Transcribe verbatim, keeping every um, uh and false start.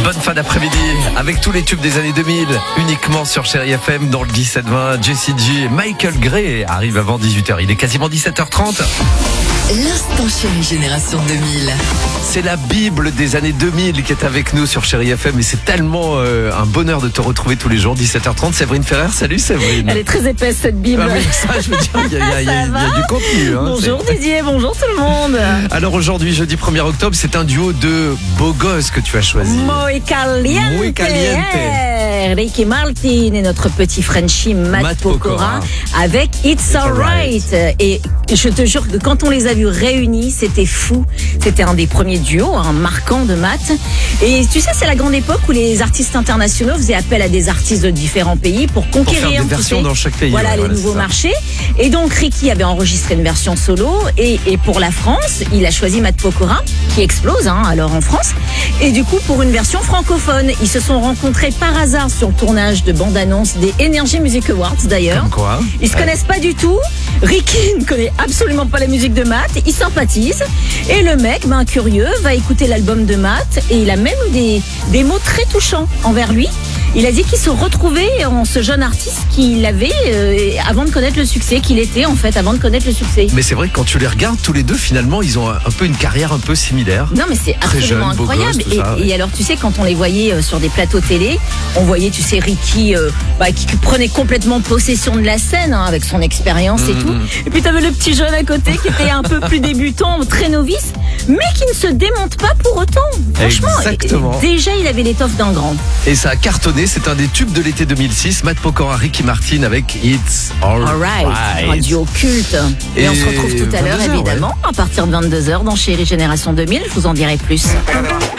Bonne fin d'après-midi avec tous les tubes des années deux mille, uniquement sur Chérie F M dans le dix-sept vingt. Jessie J et Michael Gray arrivent avant dix-huit heures. Il est quasiment dix-sept heures trente. L'instant Chérie Génération deux mille. C'est la Bible des années deux mille qui est avec nous sur Chérie F M et c'est tellement euh, un bonheur de te retrouver tous les jours. dix-sept heures trente, Séverine Ferrer. Salut Séverine. Elle est très épaisse cette Bible. Ah oui, ça je veux dire, il y a, y a, y a, y a du contenu. Hein, bonjour c'est... Didier, bonjour tout le monde. Alors aujourd'hui, jeudi premier octobre, c'est un duo de beaux gosses que tu as choisi. Muy caliente. Muy caliente. Eh, Ricky Martin et notre petit Frenchie Matt, Matt Pokora, Pokora avec It's, It's Alright. Alright. Et je te jure que quand on les a vus réunis, c'était fou. C'était un des premiers duos, hein, marquant de Matt. Et tu sais, c'est la grande époque où les artistes internationaux faisaient appel à des artistes de différents pays pour Pour conquérir faire des versions sais, dans chaque pays. Voilà ouais, les voilà, nouveaux c'est ça. marchés. Et donc Ricky avait enregistré une version solo et, et pour la France, il a choisi Matt Pokora qui explose hein, alors en France. Et du coup pour une version francophone, ils se sont rencontrés par hasard sur le tournage de bande-annonce des Energy Music Awards d'ailleurs. Comme quoi. Ils se Ouais. connaissent pas du tout. Ricky ne connaît absolument pas la musique de Matt. Ils sympathisent. Et le mec, ben curieux, va écouter l'album de Matt et il a même eu des, des mots très touchants envers lui. Il a dit qu'il se retrouvait en ce jeune artiste qu'il avait euh, avant de connaître le succès, qu'il était en fait avant de connaître le succès. Mais c'est vrai que quand tu les regardes tous les deux, finalement, ils ont un un peu une carrière un peu similaire. Non mais c'est Très absolument jeune, beau incroyable. gosse, tout et, ça, ouais. et alors tu sais quand on les voyait euh, sur des plateaux télé, on voyait tu sais Ricky euh, bah, qui prenait complètement possession de la scène hein, avec son expérience et Mhm. tout. Et puis t'avais le petit jeune à côté qui était un peu plus débutant, très novice, mais qui ne se démonte pas pour autant. Franchement, Exactement. et- et déjà il avait l'étoffe d'un grand. Et ça a cartonné, c'est un des tubes de l'été deux mille six. Matt Pokora, Ricky Martin avec It's Alright. Alright, un duo culte. Et, Et on se retrouve tout à l'heure vingt-deux heures, évidemment à partir de vingt-deux heures dans Chérie Génération deux mille. Je vous en dirai plus.